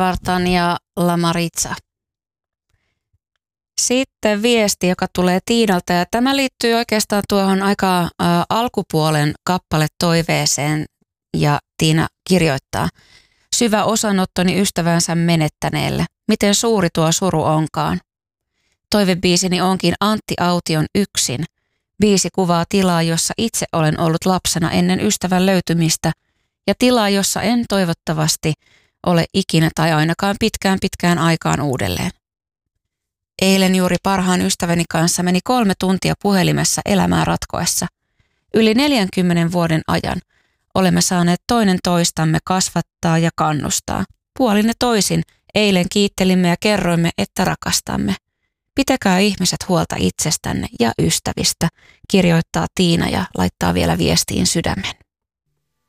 Vartan ja La Maritza. Sitten viesti, joka tulee Tiinalta, ja tämä liittyy oikeastaan tuohon aika alkupuolen kappaletoiveeseen, ja Tiina kirjoittaa: syvä osanottoni ystävänsä menettäneelle, miten suuri tuo suru onkaan. Toivebiisini onkin Antti Aution Yksin. Biisi kuvaa tilaa, jossa itse olen ollut lapsena ennen ystävän löytymistä, ja tilaa, jossa en toivottavasti ole ikinä tai ainakaan pitkään aikaan uudelleen. Eilen juuri parhaan ystäväni kanssa meni 3 tuntia puhelimessa elämää ratkoessa. Yli 40 vuoden ajan olemme saaneet toinen toistamme kasvattaa ja kannustaa. Puolin ja toisin eilen kiittelimme ja kerroimme, että rakastamme. Pitäkää ihmiset huolta itsestänne ja ystävistä, kirjoittaa Tiina ja laittaa vielä viestiin sydämen.